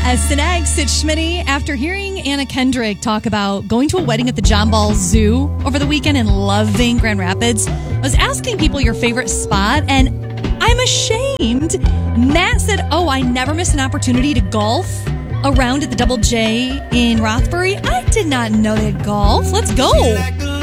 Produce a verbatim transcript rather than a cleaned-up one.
S and X, it's Schmitty. After hearing Anna Kendrick talk about going to a wedding at the John Ball Zoo over the weekend and loving Grand Rapids, I was asking people your favorite spot, and I'm ashamed. Matt said, oh, I never miss an opportunity to golf around at the Double J in Rothbury. I did not know they had golf. Let's go.